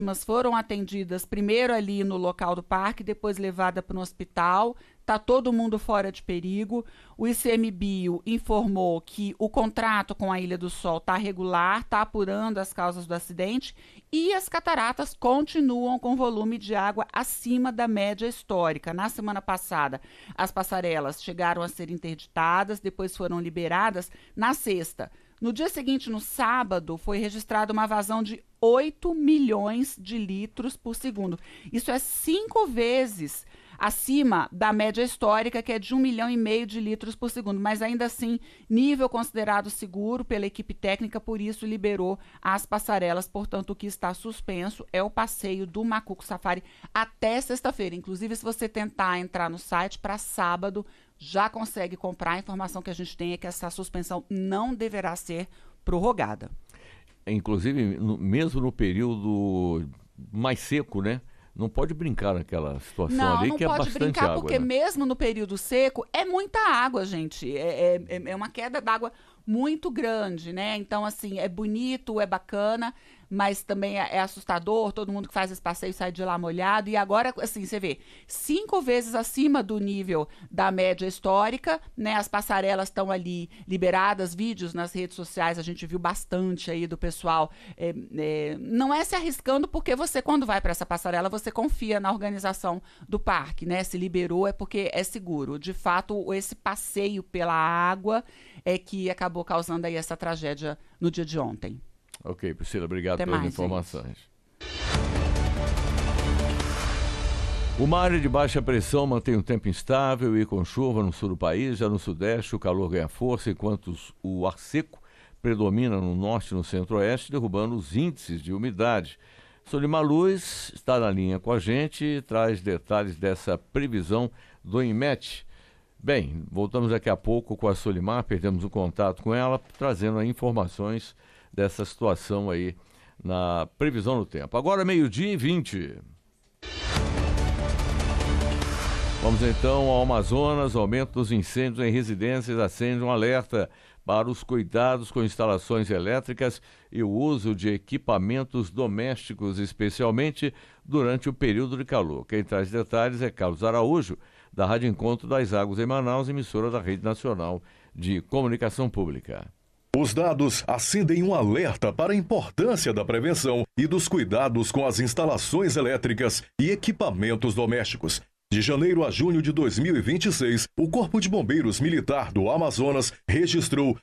foram atendidas primeiro ali no local do parque, depois levada para um hospital. Está todo mundo fora de perigo. O ICMBio informou que o contrato com a Ilha do Sol está regular, está apurando as causas do acidente e as cataratas continuam com volume de água acima da média histórica. Na semana passada, as passarelas chegaram a ser interditadas, depois foram liberadas na sexta. No dia seguinte, no sábado, foi registrada uma vazão de 8 milhões de litros por segundo. Isso é 5 vezes acima da média histórica, que é de 1,5 milhão de litros por segundo. Mas ainda assim, nível considerado seguro pela equipe técnica, por isso liberou as passarelas. Portanto, o que está suspenso é o passeio do Macuco Safari até sexta-feira. Inclusive, se você tentar entrar no site para sábado, já consegue comprar. A informação que a gente tem é que essa suspensão não deverá ser prorrogada. Inclusive, mesmo no período mais seco, né? Não pode brincar naquela situação ali, que é bastante água. Não pode brincar, porque né? Mesmo no período seco, é muita água, gente. É uma queda d'água muito grande, né? Então, assim, é bonito, é bacana, mas também é assustador. Todo mundo que faz esse passeio sai de lá molhado. E agora, assim, você vê, 5 vezes acima do nível da média histórica, né? As passarelas estão ali liberadas, vídeos nas redes sociais, a gente viu bastante aí do pessoal. Não é se arriscando, porque você, quando vai para essa passarela, você confia na organização do parque, né? Se liberou é porque é seguro. De fato, esse passeio pela água é que acabou causando aí essa tragédia no dia de ontem. Ok, Priscila, obrigado Até pelas mais, informações. Uma área de baixa pressão mantém o tempo instável e com chuva no sul do país. Já no sudeste, o calor ganha força, enquanto o ar seco predomina no norte e no centro-oeste, derrubando os índices de umidade. Solimar Luz está na linha com a gente e traz detalhes dessa previsão do INMET. Bem, voltamos daqui a pouco com a Solimar, perdemos o contato com ela, trazendo informações dessa situação aí na previsão do tempo. Agora 12:20. Vamos então ao Amazonas. Aumento dos incêndios em residências acende um alerta para os cuidados com instalações elétricas e o uso de equipamentos domésticos, especialmente durante o período de calor. Quem traz detalhes é Carlos Araújo, da Rádio Encontro das Águas em Manaus, emissora da Rede Nacional de Comunicação Pública. Os dados acendem um alerta para a importância da prevenção e dos cuidados com as instalações elétricas e equipamentos domésticos. De janeiro a junho de 2026, o Corpo de Bombeiros Militar do Amazonas registrou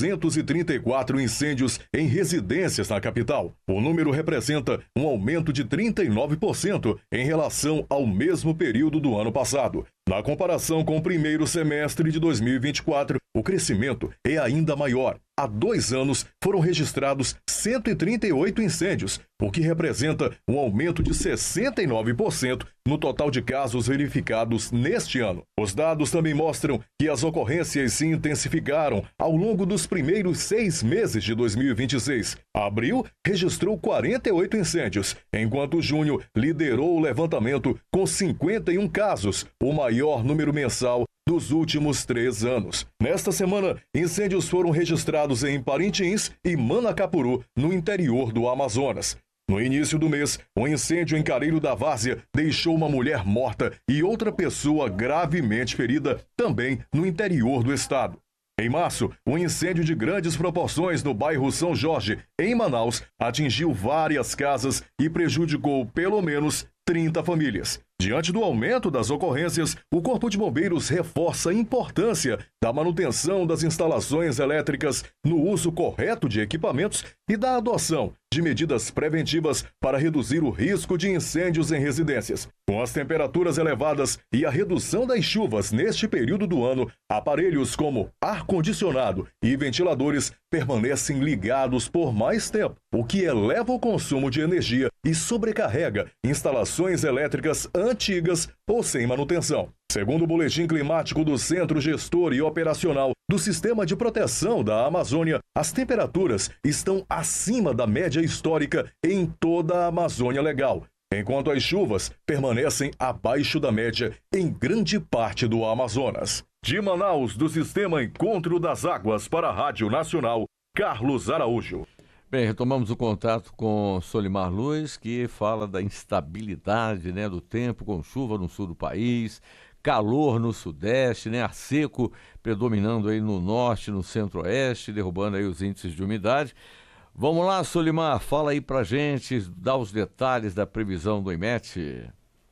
234 incêndios em residências na capital. O número representa um aumento de 39% em relação ao mesmo período do ano passado. Na comparação com o primeiro semestre de 2024, o crescimento é ainda maior. Há 2 anos foram registrados 138 incêndios, o que representa um aumento de 69% no total de casos verificados neste ano. Os dados também mostram que as ocorrências se intensificaram ao longo dos primeiros 6 meses de 2026. Abril registrou 48 incêndios, enquanto junho liderou o levantamento com 51 casos, o maior número mensal dos últimos 3 anos. Nesta semana, incêndios foram registrados em Parintins e Manacapuru, no interior do Amazonas. No início do mês, um incêndio em Careiro da Várzea deixou uma mulher morta e outra pessoa gravemente ferida, também no interior do estado. Em março, um incêndio de grandes proporções no bairro São Jorge, em Manaus, atingiu várias casas e prejudicou pelo menos 30 famílias. Diante do aumento das ocorrências, o Corpo de Bombeiros reforça a importância da manutenção das instalações elétricas, no uso correto de equipamentos e da adoção de medidas preventivas para reduzir o risco de incêndios em residências. Com as temperaturas elevadas e a redução das chuvas neste período do ano, aparelhos como ar-condicionado e ventiladores permanecem ligados por mais tempo, o que eleva o consumo de energia e sobrecarrega instalações elétricas antigas ou sem manutenção. Segundo o Boletim Climático do Centro Gestor e Operacional do Sistema de Proteção da Amazônia, as temperaturas estão acima da média histórica em toda a Amazônia Legal, enquanto as chuvas permanecem abaixo da média em grande parte do Amazonas. De Manaus, do Sistema Encontro das Águas para a Rádio Nacional, Carlos Araújo. Bem, retomamos o contato com Solimar Luz, que fala da instabilidade, né, do tempo, com chuva no sul do país, calor no sudeste, né, ar seco predominando aí no norte, no centro-oeste, derrubando aí os índices de umidade. Vamos lá, Solimar, fala aí pra gente, dá os detalhes da previsão do IMET.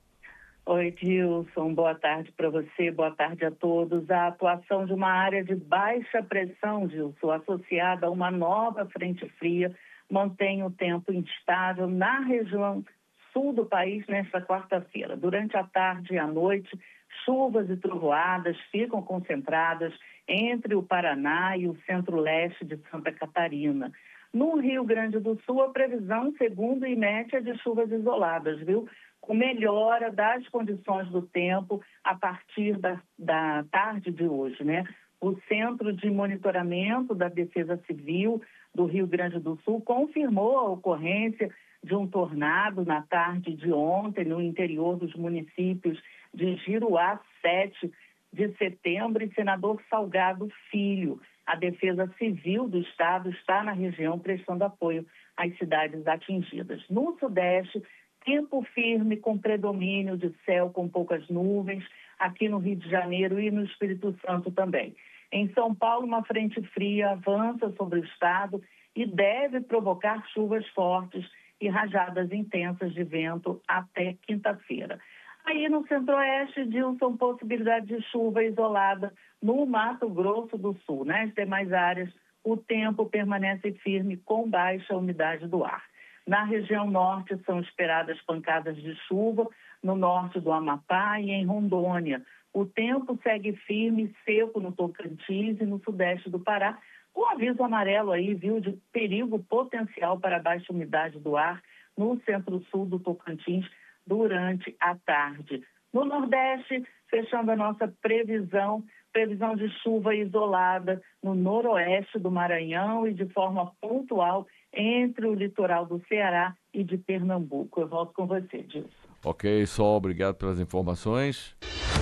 Oi, Gilson, boa tarde para você, boa tarde a todos. A atuação de uma área de baixa pressão, Gilson, associada a uma nova frente fria, mantém o tempo instável na região sul do país nesta quarta-feira. Durante a tarde e a noite, chuvas e trovoadas ficam concentradas entre o Paraná e o centro-leste de Santa Catarina. No Rio Grande do Sul, a previsão, segundo o IMET, é de chuvas isoladas, viu? Com melhora das condições do tempo a partir da tarde de hoje, né? O Centro de Monitoramento da Defesa Civil do Rio Grande do Sul confirmou a ocorrência de um tornado na tarde de ontem no interior dos municípios de Giruá, 7 de setembro, e Senador Salgado Filho. A Defesa Civil do Estado está na região prestando apoio às cidades atingidas. No Sudeste, tempo firme com predomínio de céu com poucas nuvens, aqui no Rio de Janeiro e no Espírito Santo também. Em São Paulo, uma frente fria avança sobre o estado e deve provocar chuvas fortes e rajadas intensas de vento até quinta-feira. Aí no Centro-Oeste, Gilson, possibilidade de chuva isolada no Mato Grosso do Sul. Nas demais áreas, o tempo permanece firme com baixa umidade do ar. Na região norte, são esperadas pancadas de chuva no norte do Amapá e em Rondônia. O tempo segue firme e seco no Tocantins e no sudeste do Pará, com aviso amarelo aí, viu, de perigo potencial para baixa umidade do ar no centro-sul do Tocantins durante a tarde. No Nordeste, fechando a nossa previsão de chuva isolada no noroeste do Maranhão e de forma pontual entre o litoral do Ceará e de Pernambuco. Eu volto com você, Gilson. Ok, Sol, obrigado pelas informações.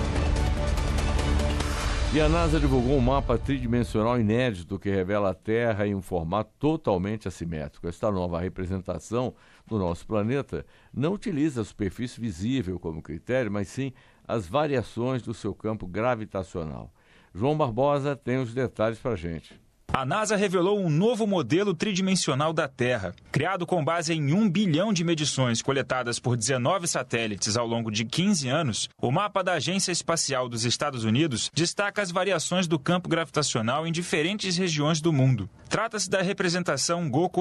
E a NASA divulgou um mapa tridimensional inédito que revela a Terra em um formato totalmente assimétrico. Esta nova representação do nosso planeta não utiliza a superfície visível como critério, mas sim as variações do seu campo gravitacional. João Barbosa tem os detalhes para a gente. A NASA revelou um novo modelo tridimensional da Terra. Criado com base em 1 bilhão de medições coletadas por 19 satélites ao longo de 15 anos, o mapa da Agência Espacial dos Estados Unidos destaca as variações do campo gravitacional em diferentes regiões do mundo. Trata-se da representação GOCO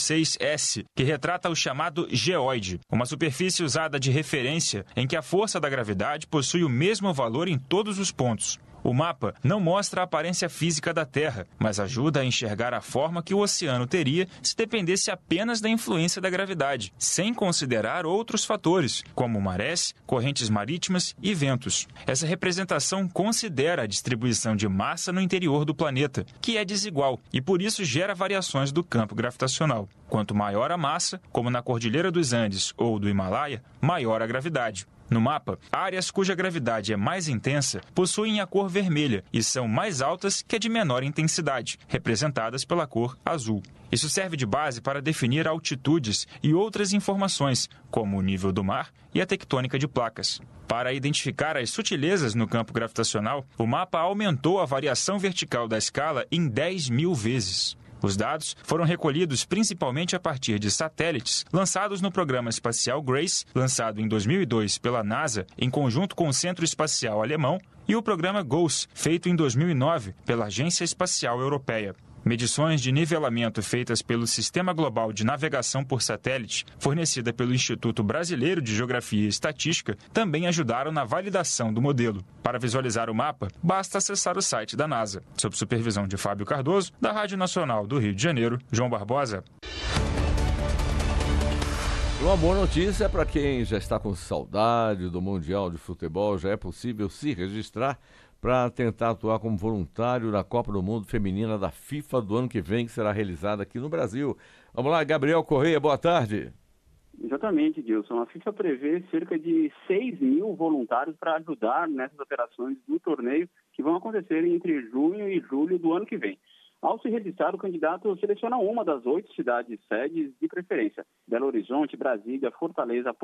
06S, que retrata o chamado geóide, uma superfície usada de referência em que a força da gravidade possui o mesmo valor em todos os pontos. O mapa não mostra a aparência física da Terra, mas ajuda a enxergar a forma que o oceano teria se dependesse apenas da influência da gravidade, sem considerar outros fatores, como marés, correntes marítimas e ventos. Essa representação considera a distribuição de massa no interior do planeta, que é desigual e por isso gera variações do campo gravitacional. Quanto maior a massa, como na Cordilheira dos Andes ou do Himalaia, maior a gravidade. No mapa, áreas cuja gravidade é mais intensa possuem a cor vermelha e são mais altas que a de menor intensidade, representadas pela cor azul. Isso serve de base para definir altitudes e outras informações, como o nível do mar e a tectônica de placas. Para identificar as sutilezas no campo gravitacional, o mapa aumentou a variação vertical da escala em 10.000 vezes. Os dados foram recolhidos principalmente a partir de satélites lançados no programa espacial GRACE, lançado em 2002 pela NASA em conjunto com o Centro Espacial Alemão, e o programa GOES, feito em 2009 pela Agência Espacial Europeia. Medições de nivelamento feitas pelo Sistema Global de Navegação por Satélite, fornecida pelo Instituto Brasileiro de Geografia e Estatística, também ajudaram na validação do modelo. Para visualizar o mapa, basta acessar o site da NASA. Sob supervisão de Fábio Cardoso, da Rádio Nacional do Rio de Janeiro, João Barbosa. Uma boa notícia para quem já está com saudade do Mundial de Futebol, já é possível se registrar para tentar atuar como voluntário na Copa do Mundo Feminina da FIFA do ano que vem, que será realizada aqui no Brasil. Vamos lá, Gabriel Correia, boa tarde. Exatamente, Gilson. A FIFA prevê cerca de 6.000 voluntários para ajudar nessas operações do torneio que vão acontecer entre junho e julho do ano que vem. Ao se registrar, o candidato seleciona uma das 8 cidades sedes de preferência: Belo Horizonte, Brasília, Fortaleza,